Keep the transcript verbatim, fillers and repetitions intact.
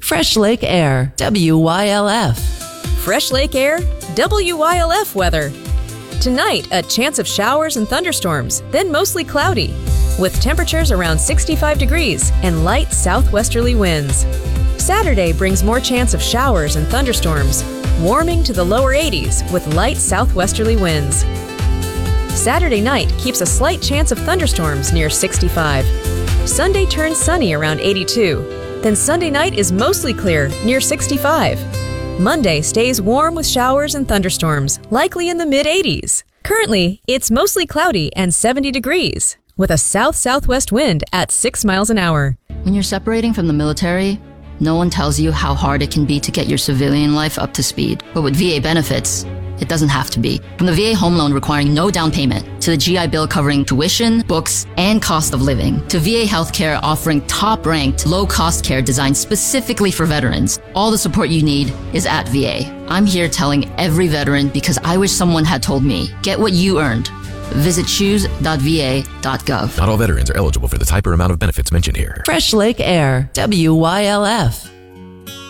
Fresh Lake Air, W Y L F. Fresh Lake Air, W Y L F weather. Tonight, a chance of showers and thunderstorms, then mostly cloudy, with temperatures around sixty-five degrees and light southwesterly winds. Saturday brings more chance of showers and thunderstorms, warming to the lower eighties with light southwesterly winds. Saturday night keeps a slight chance of thunderstorms near sixty-five. Sunday turns sunny around eighty-two. Then Sunday night is mostly clear near sixty-five. Monday stays warm with showers and thunderstorms, likely in the mid eighties. Currently, it's mostly cloudy and seventy degrees, with a south-southwest wind at six miles an hour. When you're separating from the military, no one tells you how hard it can be to get your civilian life up to speed. But with V A benefits, it doesn't have to be. From the V A home loan requiring no down payment, to the G I Bill covering tuition, books, and cost of living, to V A healthcare offering top-ranked, low-cost care designed specifically for veterans, all the support you need is at V A. I'm here telling every veteran because I wish someone had told me, get what you earned. Visit choose dot v a dot gov. Not all veterans are eligible for the type or amount of benefits mentioned here. Fresh Lake Air, W Y L F.